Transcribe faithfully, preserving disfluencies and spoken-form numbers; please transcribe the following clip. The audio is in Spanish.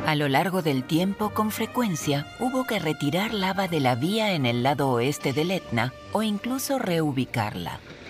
A lo largo del tiempo, con frecuencia, hubo que retirar lava de la vía en el lado oeste del Etna o incluso reubicarla.